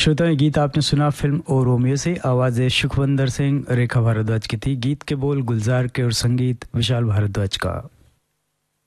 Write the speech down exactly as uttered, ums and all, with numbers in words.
श्रोताओं, ये गीत आपने सुना फिल्म ओ रोमियो से। आवाज़ें सुखविंदर सिंह, रेखा भारद्वाज की थी। गीत के बोल गुलजार के और संगीत विशाल भारद्वाज का।